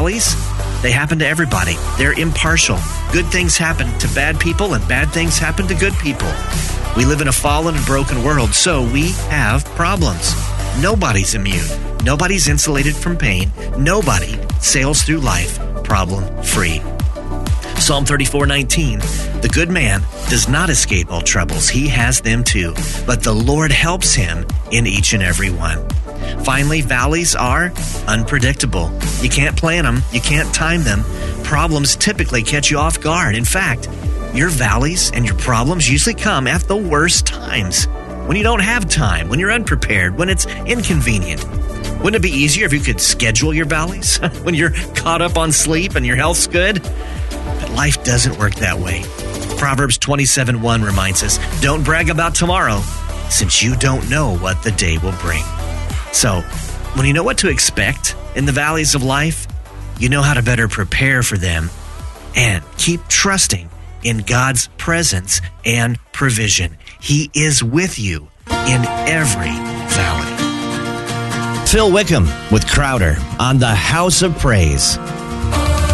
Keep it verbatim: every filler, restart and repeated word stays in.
valleys, they happen to everybody. They're impartial. Good things happen to bad people and bad things happen to good people. We live in a fallen and broken world, so we have problems. Nobody's immune. Nobody's insulated from pain. Nobody sails through life problem-free. Psalm thirty-four nineteen, the good man does not escape all troubles. He has them too, but the Lord helps him in each and every one. Finally, valleys are unpredictable. You can't plan them. You can't time them. Problems typically catch you off guard. In fact, your valleys and your problems usually come at the worst times. When you don't have time, when you're unprepared, when it's inconvenient. Wouldn't it be easier if you could schedule your valleys? When you're caught up on sleep and your health's good? But life doesn't work that way. Proverbs twenty-seven one reminds us, don't brag about tomorrow, since you don't know what the day will bring. So, when you know what to expect in the valleys of life, you know how to better prepare for them and keep trusting in God's presence and provision. He is with you in every valley. Phil Wickham with Crowder on the House of Praise.